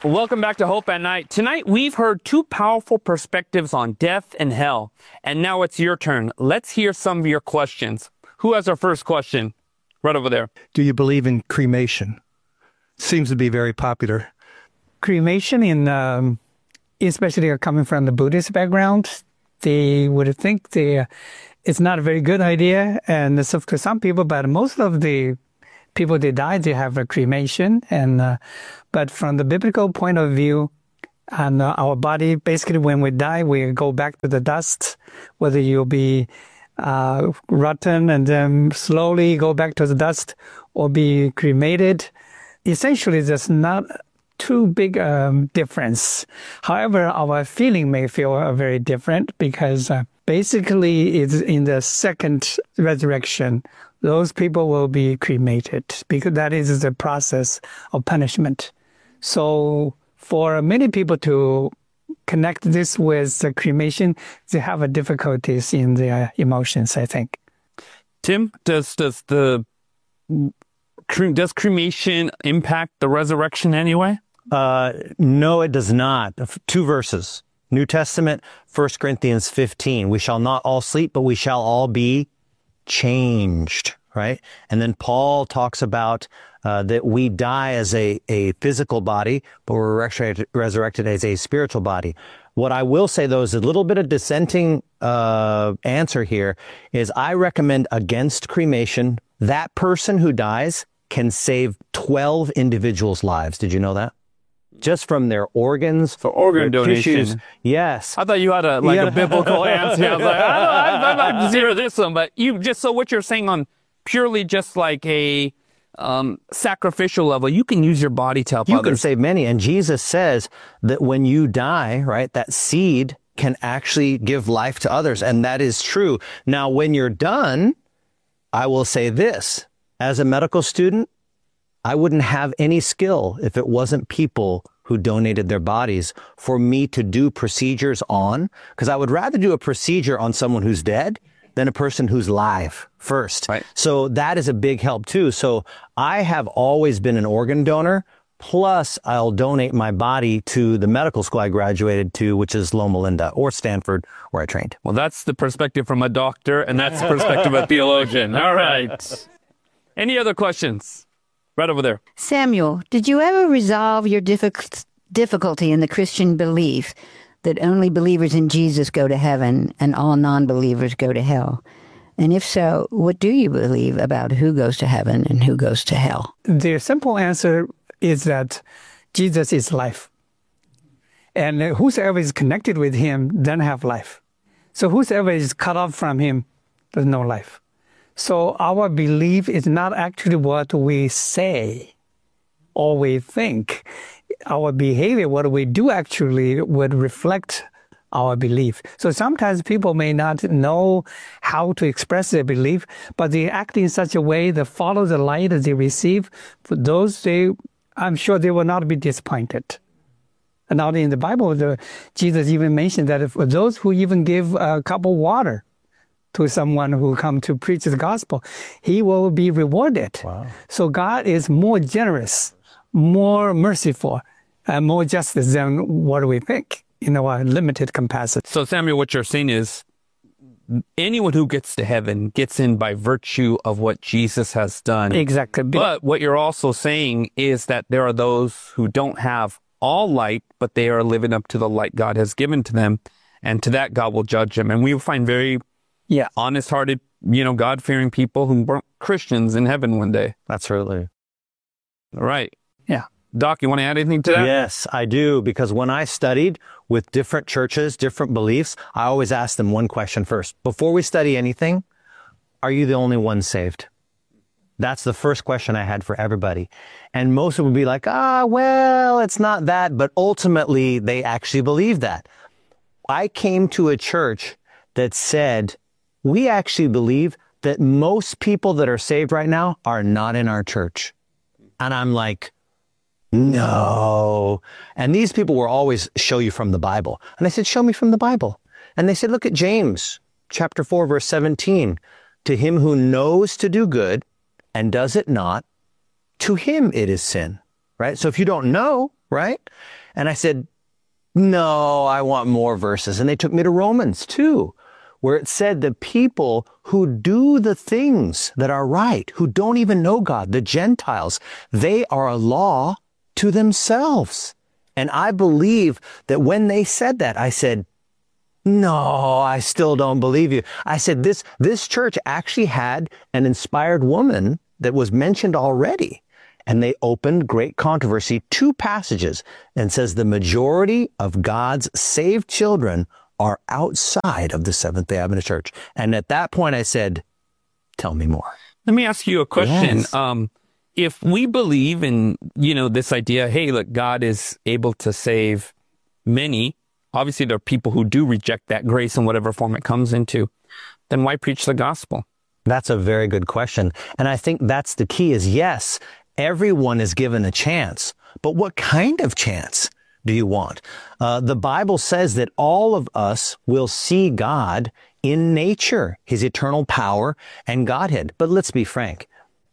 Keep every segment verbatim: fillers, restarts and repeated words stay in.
Welcome back to Hope at Night. Tonight, we've heard two powerful perspectives on death and hell. And now it's your turn. Let's hear some of your questions. Who has our first question? Right over there. Do you believe in cremation? Seems to be very popular. Cremation, in um, especially coming from the Buddhist background, they would think they, uh, it's not a very good idea. And so to some people, but most of the people that die, they have a cremation. And uh, but from the biblical point of view, and uh, our body, basically when we die, we go back to the dust, whether you'll be uh, rotten and then slowly go back to the dust or be cremated. Essentially, there's not too big um, difference. However, our feeling may feel uh, very different because uh, basically it's in the second resurrection, those people will be cremated because that is the process of punishment. So for many people to connect this with the cremation, they have a difficulties in their emotions, I think. Tim, does does the does cremation impact the resurrection anyway? Uh, no, it does not. Two verses. New Testament, First Corinthians fifteen. We shall not all sleep, but we shall all be changed, right? And then Paul talks about uh, that we die as a, a physical body, but we're resurrected, resurrected as a spiritual body. What I will say, though, is a little bit of dissenting uh, answer here is I recommend against cremation. That person who dies can save twelve individuals' lives. Did you know that? Just from their organs, for organ donation. Tissues. Yes. I thought you had a like Yeah. a biblical answer. I was like, I don't know, I'd like to hear this one, but you just so what you're saying on purely just like a um, sacrificial level, you can use your body to help You others. can save many, and Jesus says that when you die, right, that seed can actually give life to others, and that is true. Now, when you're done, I will say this: as a medical student, I wouldn't have any skill if it wasn't people who donated their bodies for me to do procedures on, because I would rather do a procedure on someone who's dead than a person who's live first. Right. So that is a big help too. So I have always been an organ donor. Plus, I'll donate my body to the medical school I graduated to, which is Loma Linda or Stanford, where I trained. Well, that's the perspective from a doctor, and that's the perspective of a theologian. All right. Any other questions? Right over there. Samuel, did you ever resolve your diffic- difficulty in the Christian belief that only believers in Jesus go to heaven and all non-believers go to hell? And if so, what do you believe about who goes to heaven and who goes to hell? The simple answer is that Jesus is life. And whosoever is connected with him then have life. So whosoever is cut off from him, there's no life. So our belief is not actually what we say or we think. Our behavior, what we do actually would reflect our belief. So sometimes people may not know how to express their belief, but they act in such a way that follow the light that they receive. For those, they, I'm sure they will not be disappointed. And now in the Bible, the, Jesus even mentioned that for those who even give a cup of water to someone who come to preach the gospel, he will be rewarded. Wow. So God is more generous, more merciful, and more justice than what we think in our limited capacity. So, Samuel, what you're saying is anyone who gets to heaven gets in by virtue of what Jesus has done. Exactly. But what you're also saying is that there are those who don't have all light, but they are living up to the light God has given to them. And to that, God will judge them. And we will find very Yeah. honest-hearted, you know, God-fearing people who weren't Christians in heaven one day. Absolutely. All right. Yeah. Doc, you want to add anything to that? Yes, I do. Because when I studied with different churches, different beliefs, I always ask them one question first. Before we study anything, are you the only one saved? That's the first question I had for everybody. And most would be like, ah, well, it's not that. But ultimately, they actually believe that. I came to a church that said, we actually believe that most people that are saved right now are not in our church. And I'm like, no. And these people will always show you from the Bible. And I said, show me from the Bible. And they said, look at James chapter four, verse seventeen. To him who knows to do good and does it not, to him it is sin, right? So if you don't know, right? And I said, no, I want more verses. And they took me to Romans two, where it said the people who do the things that are right, who don't even know God, the Gentiles, they are a law to themselves. And I believe that when they said that, I said, no, I still don't believe you. I said, this, this church actually had an inspired woman that was mentioned already. And they opened great controversy, two passages, and says the majority of God's saved children are outside of the Seventh-day Adventist Church. And at that point, I said, tell me more. Let me ask you a question. Yes. Um, if we believe in, you know, this idea, hey, look, God is able to save many, obviously there are people who do reject that grace in whatever form it comes into, then why preach the gospel? That's a very good question. And I think that's the key is, yes, everyone is given a chance, but what kind of chance do you want? Uh, the Bible says that all of us will see God in nature, his eternal power and Godhead. But let's be frank.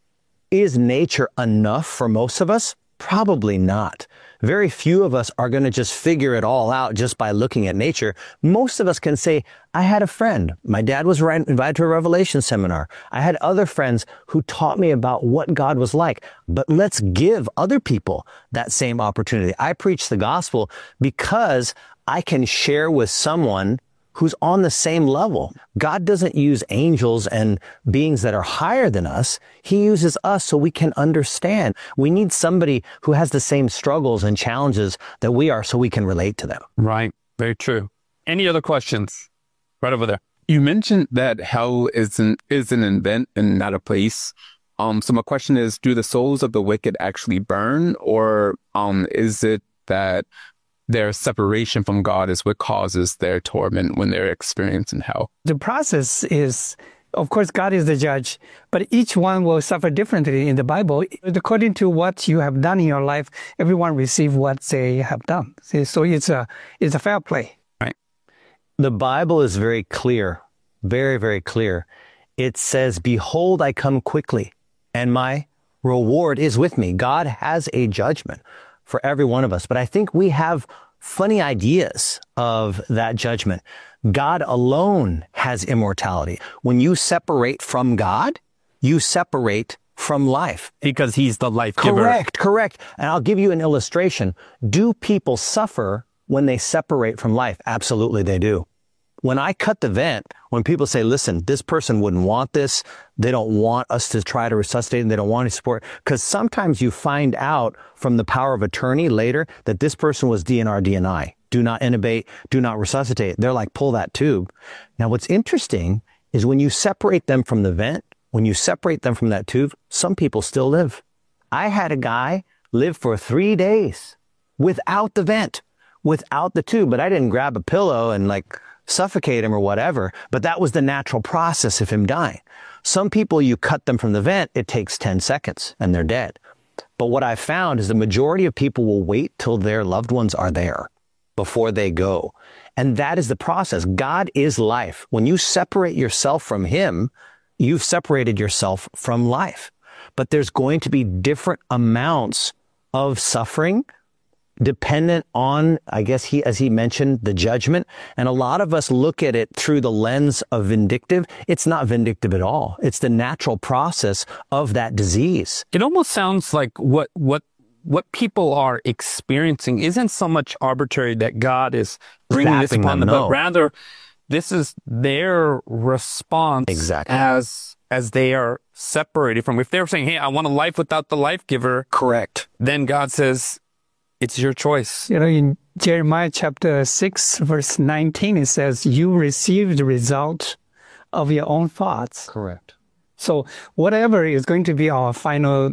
Is nature enough for most of us? Probably not. Very few of us are going to just figure it all out just by looking at nature. Most of us can say, I had a friend. My dad was invited to a Revelation seminar. I had other friends who taught me about what God was like. But let's give other people that same opportunity. I preach the gospel because I can share with someone who's on the same level. God doesn't use angels and beings that are higher than us. He uses us so we can understand. We need somebody who has the same struggles and challenges that we are so we can relate to them. Right. Very true. Any other questions? Right over there. You mentioned that hell is an, is an event and not a place. Um, so my question is, do the souls of the wicked actually burn, or um, is it that their separation from God is what causes their torment when they're experiencing hell? The process is, of course, God is the judge, but each one will suffer differently in the Bible. According to what you have done in your life, everyone receive what they have done. So it's a, it's a fair play. Right. The Bible is very clear, very, very clear. It says, behold, I come quickly, and my reward is with me. God has a judgment for every one of us. But I think we have funny ideas of that judgment. God alone has immortality. When you separate from God, you separate from life. Because he's the life giver. Correct, correct. And I'll give you an illustration. Do people suffer when they separate from life? Absolutely, they do. When I cut the vent, when people say, listen, this person wouldn't want this, they don't want us to try to resuscitate them, they don't want any support, because sometimes you find out from the power of attorney later that this person was D N R D N I. Do not intubate, do not resuscitate. They're like, pull that tube. Now, what's interesting is when you separate them from the vent, when you separate them from that tube, some people still live. I had a guy live for three days without the vent, without the tube, but I didn't grab a pillow and like suffocate him or whatever, but that was the natural process of him dying. Some people, you cut them from the vent, it takes ten seconds and they're dead. But what I found is the majority of people will wait till their loved ones are there before they go. And that is the process. God is life. When you separate yourself from him, you've separated yourself from life. But there's going to be different amounts of suffering dependent on, I guess he, as he mentioned, the judgment. And a lot of us look at it through the lens of vindictive. It's not vindictive at all. It's the natural process of that disease. It almost sounds like what, what, what people are experiencing isn't so much arbitrary that God is bringing this Slapping upon them, them, no. but rather this is their response Exactly. as, as they are separated from. If they're saying, hey, I want a life without the life giver, Correct. then God says, it's your choice. You know, in Jeremiah chapter six, verse nineteen, it says, you receive the result of your own thoughts. Correct. So whatever is going to be our final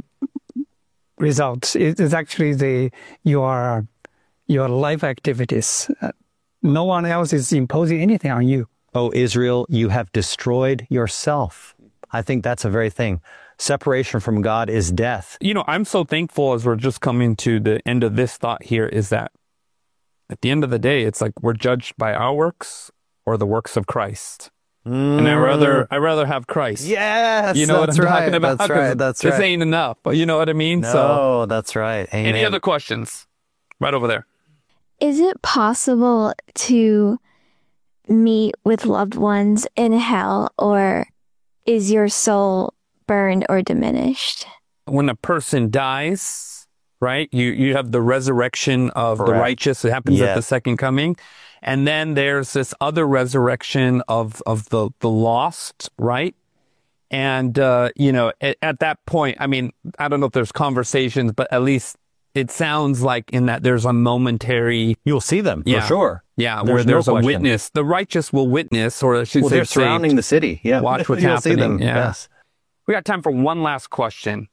result, it is actually the your your life activities. Uh, no one else is imposing anything on you. Oh, Israel, you have destroyed yourself. I think that's a very thing. Separation from God is death. You know, I'm so thankful as we're just coming to the end of this thought here is that at the end of the day, it's like we're judged by our works or the works of Christ. Mm. And I rather, I rather have Christ. Yes, you know that's what I'm right. talking about? That's right. That's this right. ain't enough, but you know what I mean? No, so, that's right. Amen. any other questions? Right over there. Is it possible to meet with loved ones in hell, or is your soul burned or diminished? When a person dies, right, you, you have the resurrection of Correct. the righteous. It happens Yes. at the second coming. And then there's this other resurrection of, of the, the lost, right? And, uh, you know, at, at that point, I mean, I don't know if there's conversations, but at least it sounds like in that there's a momentary, You'll see them Yeah. for sure. yeah, There's where no there's a question. witness. The righteous will witness, or I should Well, say they're saved. surrounding the city. Yeah. Watch what's You'll see happening. them. Yeah. Yes. We got time for one last question.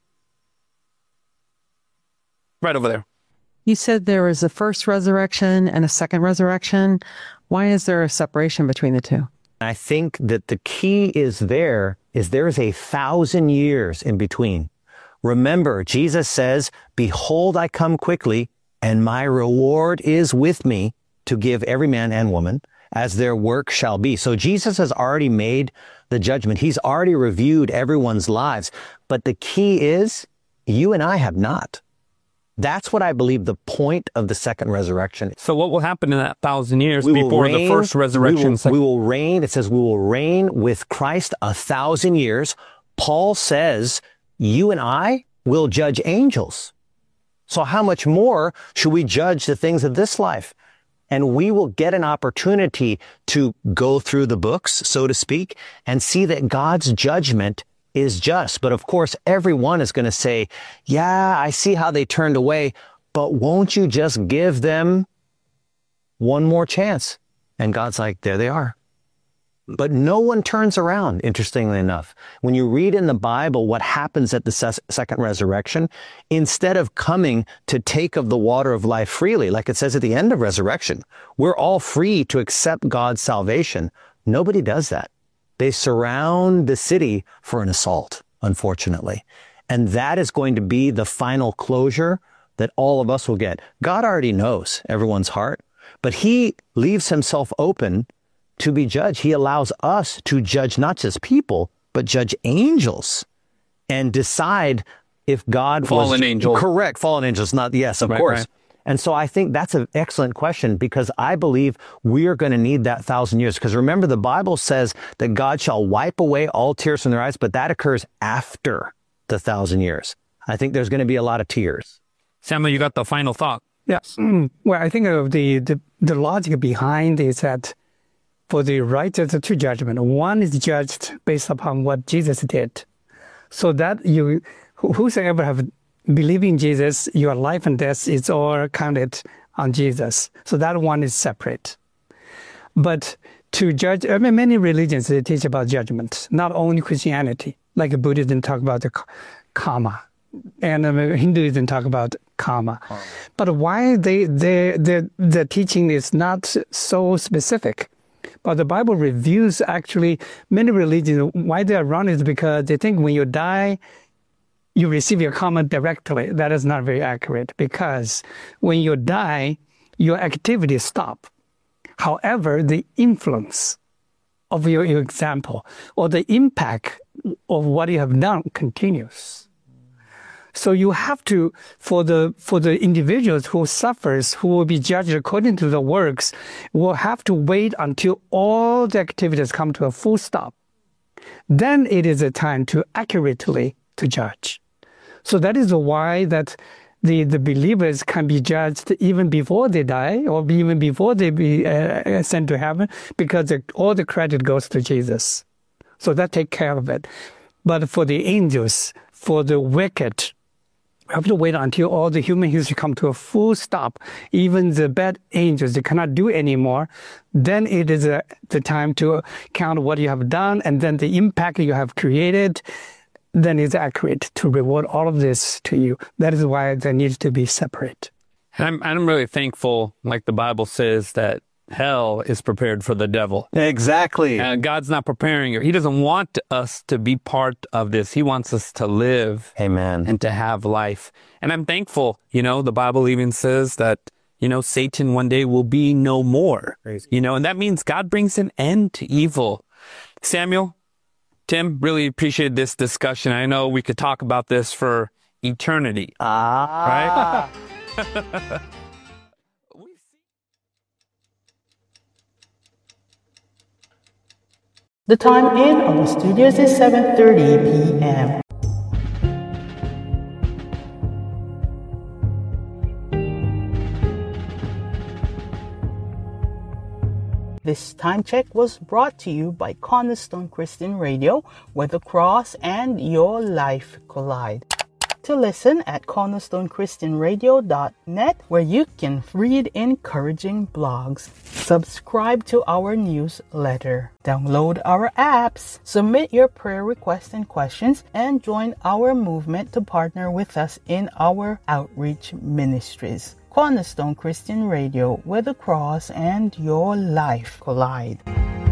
Right over there. You said there was a first resurrection and a second resurrection. Why is there a separation between the two? I think that the key is there is there is a thousand years in between. Remember, Jesus says, behold, I come quickly, and my reward is with me to give every man and woman as their work shall be. So Jesus has already made the judgment. He's already reviewed everyone's lives. But the key is you and I have not. That's what I believe the point of the second resurrection is. So what will happen in that thousand years We will before the reign- first resurrection? We will, sec- we will reign. It says we will reign with Christ a thousand years. Paul says you and I will judge angels. So how much more should we judge the things of this life? And we will get an opportunity to go through the books, so to speak, and see that God's judgment is just. But of course, everyone is going to say, yeah, I see how they turned away, but won't you just give them one more chance? And God's like, there they are. But no one turns around, interestingly enough. When you read in the Bible what happens at the ses- second resurrection, instead of coming to take of the water of life freely, like it says at the end of resurrection, we're all free to accept God's salvation. Nobody does that. They surround the city for an assault, unfortunately. And that is going to be the final closure that all of us will get. God already knows everyone's heart, but he leaves himself open to be judged. He allows us to judge not just people, but judge angels and decide if God Fallen was angel. correct. Fallen angels, not yes, of Right, course. right. And so I think that's an excellent question because I believe we are going to need that thousand years. Because remember, the Bible says that God shall wipe away all tears from their eyes, but that occurs after the thousand years. I think there's going to be a lot of tears. Samuel, you got the final thought. Yes. Mm. Well, I think of the, the, the logic behind is that for the righteous, there are two judgments. One is judged based upon what Jesus did. So that you, whosoever have believed in Jesus, your life and death is all counted on Jesus. So that one is separate. But to judge, I mean, many religions, they teach about judgment, not only Christianity, like Buddhism talk about the karma, and um, Hinduism talk about karma. karma. But why they, they, they, the teaching is not so specific? But the Bible reviews actually many religions, why they are wrong is because they think when you die, you receive your karma directly. That is not very accurate because when you die, your activities stop. However, the influence of your, your example or the impact of what you have done continues. So you have to, for the for the individuals who suffers, who will be judged according to the works, will have to wait until all the activities come to a full stop. Then it is a time to accurately to judge. So that is why that the, the believers can be judged even before they die or even before they be uh, sent to heaven because the, all the credit goes to Jesus. So that take care of it. But for the angels, for the wicked, we have to wait until all the human history come to a full stop. Even the bad angels, they cannot do anymore. Then it is a, the time to count what you have done and then the impact you have created. Then it's accurate to reward all of this to you. That is why there needs to be separate. And I'm, I'm really thankful, like the Bible says, that hell is prepared for the devil. Exactly. And God's not preparing it. He doesn't want us to be part of this. He wants us to live Amen. and to have life. And I'm thankful, you know, the Bible even says that, you know, Satan one day will be no more. Crazy. You know, and that means God brings an end to evil. Samuel, Tim, really appreciate this discussion. I know we could talk about this for eternity. Ah. Right? The time in our studios is seven thirty p.m. This time check was brought to you by Cornerstone Christian Radio, where the cross and your life collide. To listen at cornerstone christian radio dot net, where you can read encouraging blogs. Subscribe to our newsletter. Download our apps. Submit your prayer requests and questions, and join our movement to partner with us in our outreach ministries. Cornerstone Christian Radio, where the cross and your life collide.